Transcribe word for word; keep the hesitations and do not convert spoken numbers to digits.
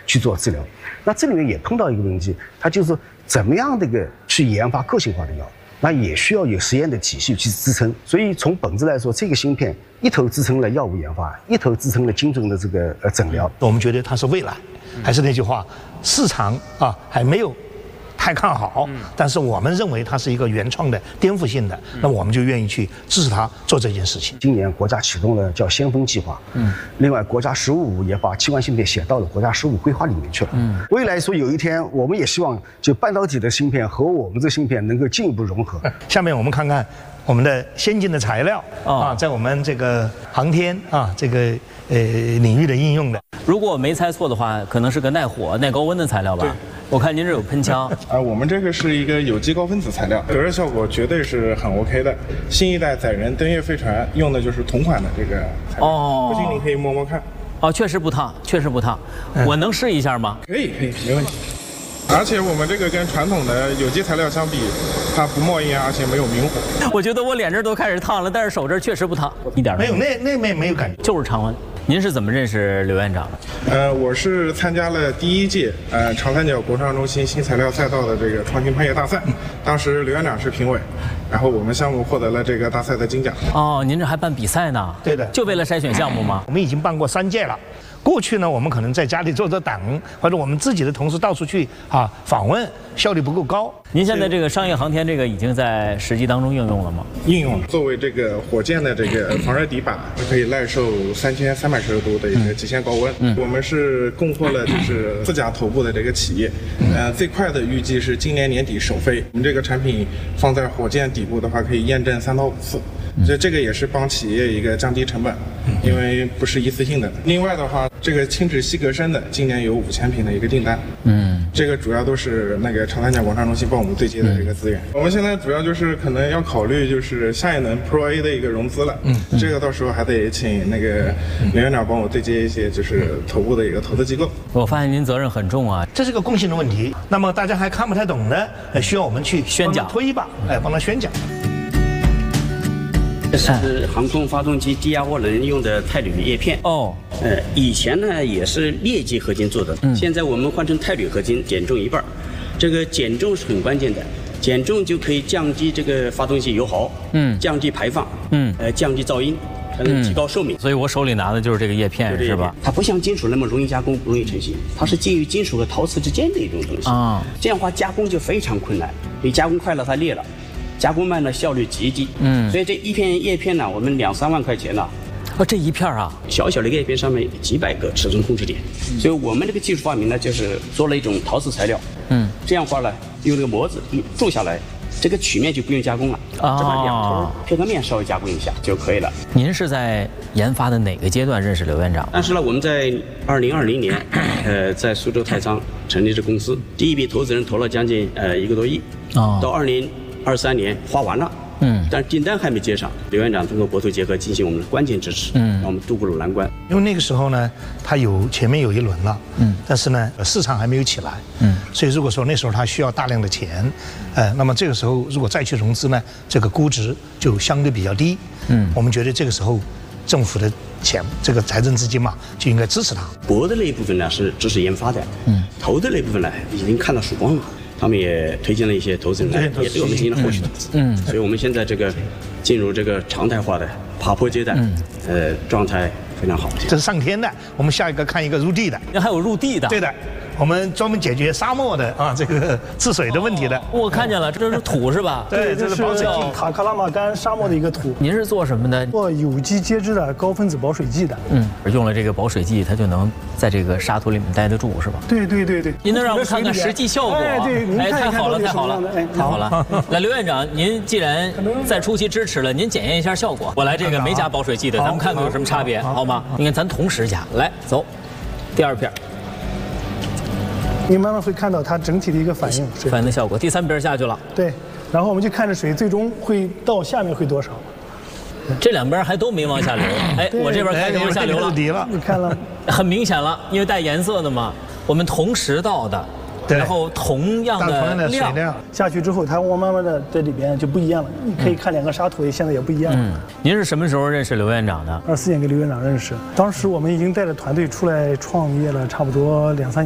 去做治疗。那这里面也碰到一个问题，它就是说怎么样的一个去研发个性化的药，那也需要有实验的体系去支撑。所以从本质来说，这个芯片一头支撑了药物研发，一头支撑了精准的这个呃诊疗。 我们觉得它是未来，还是那句话，市场啊还没有太看好，但是我们认为它是一个原创的、颠覆性的，那我们就愿意去支持它做这件事情。 今年国家启动了叫先锋计划，嗯，另外国家“十五五”也把器官芯片写到了国家“十五”规划里面去了。嗯，未来说有一天，我们也希望就半导体的芯片和我们这芯片能够进一步融合。 下面我们看看我们的先进的材料啊，在我们这个航天啊这个呃领域的应用的。 如果我没猜错的话，可能是个耐火、耐高温的材料吧？我看您这有喷枪啊，我们这个是一个有机高分子材料，隔热效果绝对是很 OK 的。新一代载人登月飞船用的就是同款的这个材料，哦，不信你可以摸摸看。 哦，确实不烫，确实不烫。嗯、我能试一下吗？ 可以，可以，没问题。而且我们这个跟传统的有机材料相比，它不冒烟，而且没有明火。 我觉得我脸这都开始烫了，但是手这确实不烫，一点没有，那那没没有感觉， 就是常温。您是怎么认识刘院长的？ 呃，我是参加了第一届呃长三角国创中心新材料赛道的这个创新攀越大赛，当时刘院长是评委，然后我们项目获得了这个大赛的金奖。 哦，您这还办比赛呢？ 对的， 就为了筛选项目吗？ 我们已经办过三届了。过去呢，我们可能在家里做做党，或者我们自己的同事到处去啊访问，效率不够高。 您现在这个商业航天这个已经在实际当中应用了吗？ 应用了。作为这个火箭的这个防热底板，可以耐受三千三百摄氏度的一个极限高温。嗯，我们是供货了就是四家头部的这个企业，呃，最快的预计是今年年底首飞。我们这个产品放在火箭底部的话，可以验证三到五次。所以这个也是帮企业一个降低成本，因为不是一次性的。另外的话，这个轻质吸隔深的今年有五千瓶的一个订单，嗯，这个主要都是那个长三角广创中心帮我们对接的这个资源。我们现在主要就是可能要考虑就是夏一能 Pro A 的一个融资了，嗯，这个到时候还得请那个刘院长帮我对接一些就是头部的一个投资机构。 我发现您责任很重啊， 这是个共性的问题。那么大家还看不太懂的，需要我们去宣讲推吧，哎，帮他宣讲。 这是航空发动机低压涡轮用的钛铝叶片哦，呃，以前呢也是镍基合金做的，嗯、现在我们换成钛铝合金，减重一半。这个减重是很关键的，减重就可以降低这个发动机油耗，嗯，降低排放，嗯，呃，降低噪音，还能提高寿命。 嗯、所以我手里拿的就是这个叶片，是吧？ 它不像金属那么容易加工，不容易成型，它是介于金属和陶瓷之间的一种东西啊。这样的话加工就非常困难，你加工快了它裂了。加工慢呢，效率极低。嗯，所以这一片叶片呢，我们两三万块钱呢。 哦，这一片啊， 小小的叶片上面几百个尺寸控制点。嗯、所以我们这个技术发明呢，就是做了一种陶瓷材料。嗯，这样的话呢，用这个模子一铸下来，这个曲面就不用加工了，只把两头片和面稍微加工一下就可以了。 您是在研发的哪个阶段认识刘院长？ 但是呢，我们在二零二零年，呃，在苏州太仓成立这公司，第一笔投资人投了将近呃一个多亿。哦，到二零。二三年花完了，嗯，但是订单还没接上。刘院长通过国投结合进行我们的关键支持，嗯，让我们渡过了难关。 因为那个时候呢，它有前面有一轮了，嗯，但是呢，市场还没有起来，嗯，所以如果说那时候它需要大量的钱，呃，那么这个时候如果再去融资呢，这个估值就相对比较低，嗯，我们觉得这个时候政府的钱，这个财政资金嘛，就应该支持它。 博的那一部分呢是支持研发的，嗯，投的那部分呢已经看到曙光了。他们也推荐了一些投资人来，也对我们进行了后续投资。嗯，所以我们现在这个进入这个常态化的爬坡阶段，呃，状态非常好。 这是上天的，我们下一个看一个入地的， 那还有入地的。 对的，我们专门解决沙漠的啊这个治水的问题的。 哦、我看见了，这是土是吧？ 对，这是保水剂，塔克拉玛干沙漠的一个土。 您是做什么的？ 做有机接枝的高分子保水剂的。 嗯，用了这个保水剂，它就能在这个沙土里面待得住，是吧？ 对对对对。 您能让我们看看实际效果？ 哎，对，您看太好了，太好了，哎，太好了。那刘院长，您既然在初期支持了，您检验一下效果。我来这个没加保水剂的，咱们看看有什么差别，好吗？你看咱同时加，来走，第二片。 你慢慢会看到它整体的一个反应， 反应的效果。第三瓶下去了， 对，然后我们就看着水最终会到下面会多少。 这两边还都没往下流，哎，我这边开始往下流了， 你看了， 很明显了，因为带颜色的嘛，我们同时倒的。然后同样的量下去之后，它慢慢的在里边就不一样了。你可以看两个沙土现在也不一样了。 嗯，您是什么时候认识刘院长的？ 二四年跟刘院长认识，当时我们已经带着团队出来创业了，差不多两三年。